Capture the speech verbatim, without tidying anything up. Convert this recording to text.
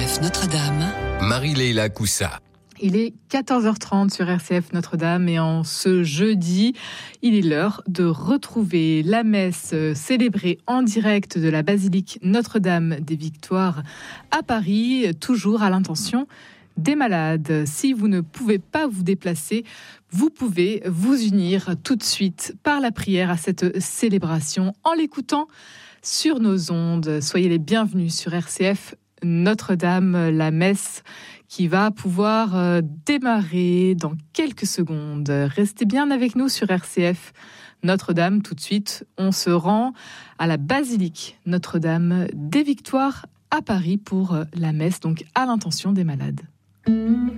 F Notre-Dame, Marie-Leila Coussa. Il est quatorze heures trente sur R C F Notre-Dame et en ce jeudi, il est l'heure de retrouver la messe célébrée en direct de la basilique Notre-Dame des Victoires à Paris, toujours à l'intention des malades. Si vous ne pouvez pas vous déplacer, vous pouvez vous unir tout de suite par la prière à cette célébration en l'écoutant sur nos ondes. Soyez les bienvenus sur R C F Notre-Dame, la messe qui va pouvoir démarrer dans quelques secondes. Restez bien avec nous sur R C F Notre-Dame. Tout de suite, on se rend à la basilique Notre-Dame des Victoires à Paris pour la messe, donc à l'intention des malades.